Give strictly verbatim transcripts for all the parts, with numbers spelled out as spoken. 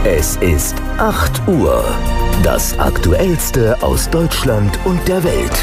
Es ist acht Uhr. Das Aktuellste aus Deutschland und der Welt.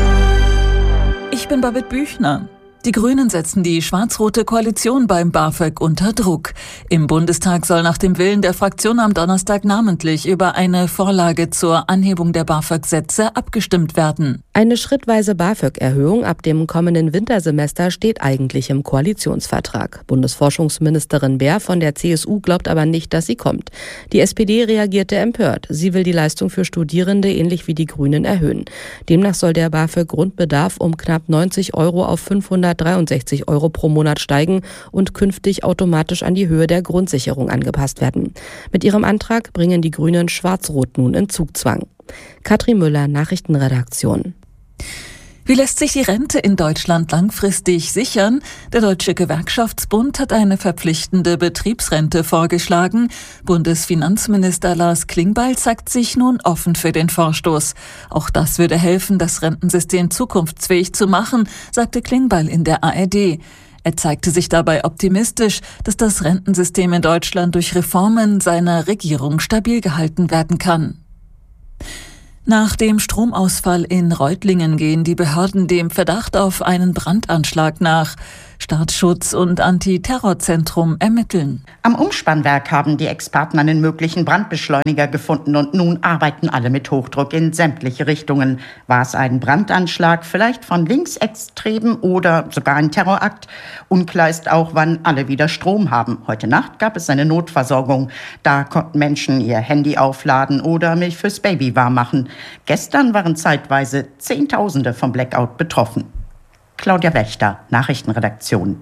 Ich bin Babette Büchner. Die Grünen setzen die schwarz-rote Koalition beim BAföG unter Druck. Im Bundestag soll nach dem Willen der Fraktion am Donnerstag namentlich über eine Vorlage zur Anhebung der BAföG-Sätze abgestimmt werden. Eine schrittweise BAföG-Erhöhung ab dem kommenden Wintersemester steht eigentlich im Koalitionsvertrag. Bundesforschungsministerin Baer von der C S U glaubt aber nicht, dass sie kommt. Die S P D reagierte empört. Sie will die Leistung für Studierende ähnlich wie die Grünen erhöhen. Demnach soll der BAföG-Grundbedarf um knapp neunzig Euro auf fünfhundertdreiundsechzig Euro pro Monat steigen und künftig automatisch an die Höhe der Grundsicherung angepasst werden. Mit ihrem Antrag bringen die Grünen Schwarz-Rot nun in Zugzwang. Katrin Müller, Nachrichtenredaktion. Wie lässt sich die Rente in Deutschland langfristig sichern? Der Deutsche Gewerkschaftsbund hat eine verpflichtende Betriebsrente vorgeschlagen. Bundesfinanzminister Lars Klingbeil zeigt sich nun offen für den Vorstoß. Auch das würde helfen, das Rentensystem zukunftsfähig zu machen, sagte Klingbeil in der A R D. Er zeigte sich dabei optimistisch, dass das Rentensystem in Deutschland durch Reformen seiner Regierung stabil gehalten werden kann. Nach dem Stromausfall in Reutlingen gehen die Behörden dem Verdacht auf einen Brandanschlag nach. Staatsschutz und Antiterrorzentrum ermitteln. Am Umspannwerk haben die Experten einen möglichen Brandbeschleuniger gefunden und nun arbeiten alle mit Hochdruck in sämtliche Richtungen. War es ein Brandanschlag, vielleicht von Linksextremen oder sogar ein Terrorakt? Unklar ist auch, wann alle wieder Strom haben. Heute Nacht gab es eine Notversorgung. Da konnten Menschen ihr Handy aufladen oder Milch fürs Baby warm machen. Gestern waren zeitweise Zehntausende vom Blackout betroffen. Claudia Wächter, Nachrichtenredaktion.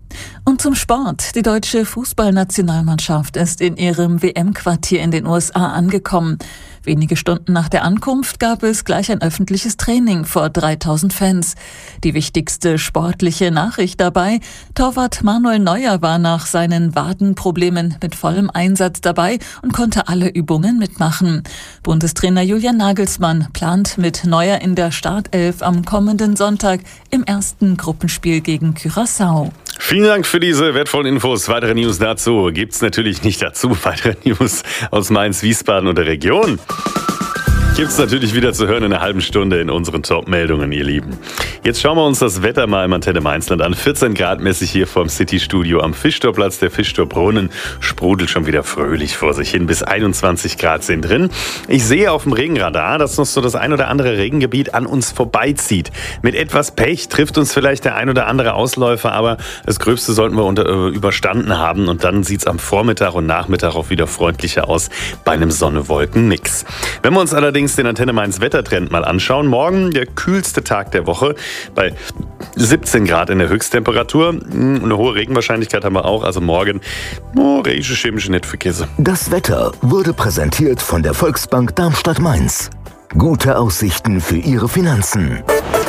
Und zum Sport. Die deutsche Fußballnationalmannschaft ist in ihrem W M-Quartier in den U S A angekommen. Wenige Stunden nach der Ankunft gab es gleich ein öffentliches Training vor dreitausend Fans. Die wichtigste sportliche Nachricht dabei: Torwart Manuel Neuer war nach seinen Wadenproblemen mit vollem Einsatz dabei und konnte alle Übungen mitmachen. Bundestrainer Julian Nagelsmann plant mit Neuer in der Startelf am kommenden Sonntag im ersten Gruppenspiel gegen Curaçao. Vielen Dank für diese wertvollen Infos. Weitere News dazu gibt's natürlich nicht dazu. Weitere News aus Mainz, Wiesbaden und der Region gibt's natürlich wieder zu hören in einer halben Stunde in unseren Top-Meldungen, ihr Lieben. Jetzt schauen wir uns das Wetter mal im Antenne Mainzland an. vierzehn Grad mäßig hier vom City-Studio am Fischtorplatz. Der Fischtorbrunnen sprudelt schon wieder fröhlich vor sich hin. Bis einundzwanzig Grad sind drin. Ich sehe auf dem Regenradar, dass noch so das ein oder andere Regengebiet an uns vorbeizieht. Mit etwas Pech trifft uns vielleicht der ein oder andere Ausläufer, aber das Gröbste sollten wir unter, äh, überstanden haben. Und dann sieht's am Vormittag und Nachmittag auch wieder freundlicher aus bei einem Sonne-Wolken-Mix. Wenn wir uns allerdings den Antenne Mainz Wettertrend mal anschauen. Morgen der kühlste Tag der Woche bei siebzehn Grad in der Höchsttemperatur. Eine hohe Regenwahrscheinlichkeit haben wir auch. Also morgen, oh, regische, chemische, nicht vergessen. Das Wetter wurde präsentiert von der Volksbank Darmstadt-Mainz. Gute Aussichten für Ihre Finanzen.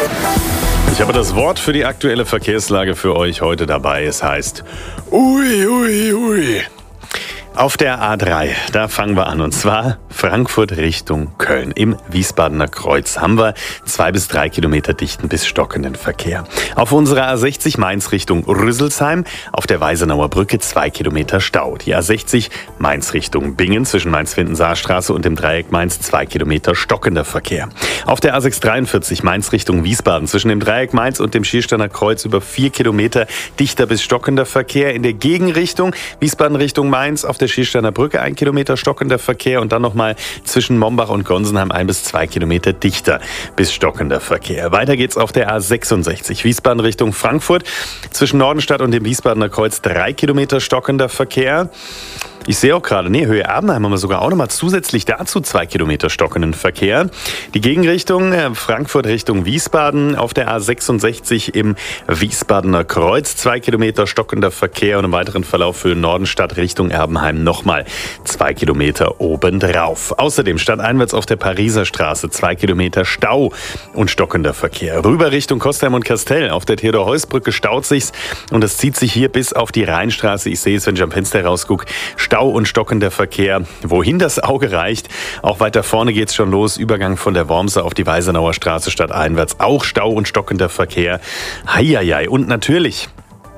Ich habe das Wort für die aktuelle Verkehrslage für euch heute dabei. Es heißt Ui, ui, ui. Auf der A drei, da fangen wir an, und zwar Frankfurt Richtung Köln. Im Wiesbadener Kreuz haben wir zwei bis drei Kilometer dichten bis stockenden Verkehr. Auf unserer A sechzig Mainz Richtung Rüsselsheim, auf der Weisenauer Brücke zwei Kilometer Stau. Die A sechzig Mainz Richtung Bingen zwischen Mainz-Findensaarstraße und dem Dreieck Mainz zwei Kilometer stockender Verkehr. Auf der A sechshundertdreiundvierzig Mainz Richtung Wiesbaden zwischen dem Dreieck Mainz und dem Schiersteiner Kreuz über vier Kilometer dichter bis stockender Verkehr. In der Gegenrichtung Wiesbaden Richtung Mainz auf der Schiersteiner Brücke ein Kilometer stockender Verkehr und dann nochmal zwischen Mombach und Gonsenheim ein bis zwei Kilometer dichter bis stockender Verkehr. Weiter geht's auf der A sechsundsechzig Wiesbaden Richtung Frankfurt zwischen Nordenstadt und dem Wiesbadener Kreuz drei Kilometer stockender Verkehr. Ich sehe auch gerade, nee, Höhe Erbenheim haben wir sogar auch nochmal zusätzlich dazu zwei Kilometer stockenden Verkehr. Die Gegenrichtung äh, Frankfurt Richtung Wiesbaden auf der A sechsundsechzig im Wiesbadener Kreuz. Zwei Kilometer stockender Verkehr und im weiteren Verlauf für Nordenstadt Richtung Erbenheim nochmal zwei Kilometer obendrauf. Außerdem stadteinwärts auf der Pariser Straße zwei Kilometer Stau und stockender Verkehr. Rüber Richtung Kostheim und Kastell auf der Theodor-Heuss-Brücke staut sich's und es zieht sich hier bis auf die Rheinstraße. Ich sehe es, wenn ich am Fenster rausgucke. Stau und stockender Verkehr, wohin das Auge reicht. Auch weiter vorne geht's schon los. Übergang von der Wormse auf die Weisenauer Straße stadteinwärts. Auch Stau und stockender Verkehr. Heieiei. Und natürlich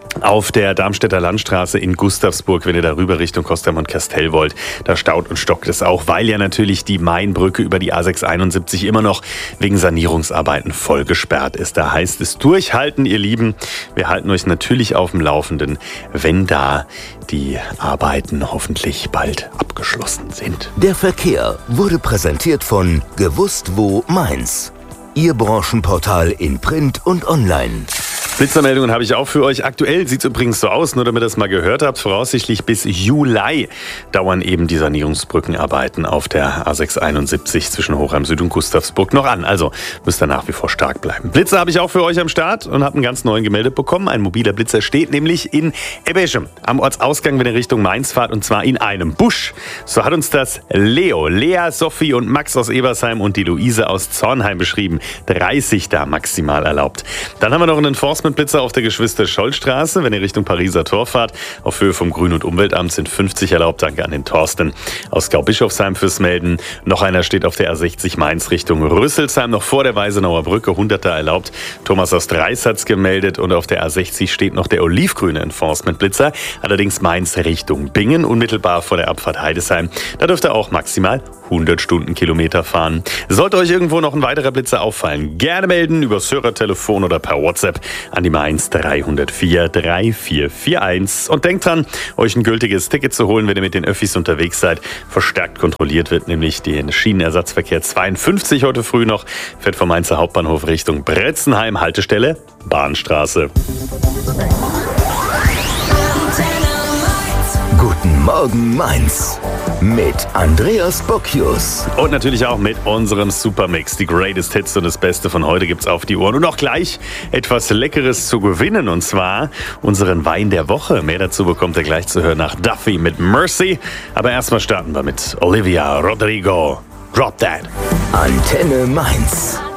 Auf der Darmstädter Landstraße in Gustavsburg, wenn ihr darüber Richtung Kostermont-Kastell wollt, da staut und stockt es auch, weil ja natürlich die Mainbrücke über die A sechshunderteinundsiebzig immer noch wegen Sanierungsarbeiten voll gesperrt ist. Da heißt es durchhalten, ihr Lieben. Wir halten euch natürlich auf dem Laufenden, wenn da die Arbeiten hoffentlich bald abgeschlossen sind. Der Verkehr wurde präsentiert von Gewusst wo Mainz. Ihr Branchenportal in Print und Online. Blitzermeldungen habe ich auch für euch. Aktuell sieht es übrigens so aus, nur damit ihr das mal gehört habt, voraussichtlich bis Juli dauern eben die Sanierungsbrückenarbeiten auf der A sechshunderteinundsiebzig zwischen Hochheim Süd und Gustavsburg noch an. Also müsst ihr nach wie vor stark bleiben. Blitzer habe ich auch für euch am Start und habe einen ganz neuen gemeldet bekommen. Ein mobiler Blitzer steht nämlich in Ebeschem am Ortsausgang, wenn ihr Richtung Mainz fahrt, und zwar in einem Busch. So hat uns das Leo, Lea, Sophie und Max aus Ebersheim und die Luise aus Zornheim beschrieben. dreißig da maximal erlaubt. Dann haben wir noch einen Enforcement Blitzer auf der Geschwister-Scholl-Straße, wenn ihr Richtung Pariser Tor fahrt. Auf Höhe vom Grün- und Umweltamt sind fünfzig erlaubt. Danke an den Thorsten aus Gau-Bischofsheim fürs Melden. Noch einer steht auf der A sechzig Mainz Richtung Rüsselsheim, noch vor der Weisenauer Brücke, hunderter erlaubt. Thomas aus Dreis hat's gemeldet, und auf der A sechzig steht noch der olivgrüne Enforcement-Blitzer. Allerdings Mainz Richtung Bingen, unmittelbar vor der Abfahrt Heidesheim. Da dürft ihr auch maximal hundert Stundenkilometer fahren. Sollte euch irgendwo noch ein weiterer Blitzer auffallen, gerne melden übers Hörertelefon oder per WhatsApp an die Mainz drei null vier drei vier vier eins. Und denkt dran, euch ein gültiges Ticket zu holen, wenn ihr mit den Öffis unterwegs seid. Verstärkt kontrolliert wird nämlich den Schienenersatzverkehr zweiundfünfzig heute früh noch. Fährt vom Mainzer Hauptbahnhof Richtung Bretzenheim, Haltestelle Bahnstraße. Guten Morgen Mainz mit Andreas Bocchius. Und natürlich auch mit unserem Supermix. Die Greatest Hits und das Beste von heute gibt's auf die Ohren. Und auch gleich etwas Leckeres zu gewinnen, und zwar unseren Wein der Woche. Mehr dazu bekommt ihr gleich zu hören nach Duffy mit Mercy. Aber erstmal starten wir mit Olivia Rodrigo. Drop That. Antenne Mainz.